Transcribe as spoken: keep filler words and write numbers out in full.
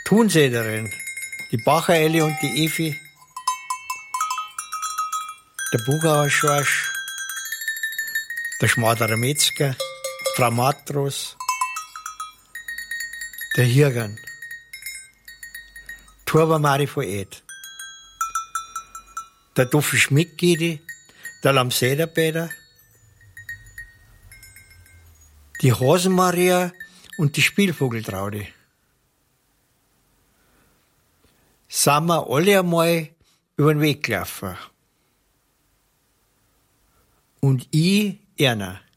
Thunsäderin, die Bacher-Elli und die Evi, der Bugauer Schorsch, der Schmaderer Metzger, Frau Matros, der Hirgern, Turba Mari von Ed, der Doffi Schmidt-Gidi, der Lamsederbäder, die Hasenmaria und die Spielvogeltraudi. Sind wir alle einmal über den Weg gelaufen. Und ich, einer.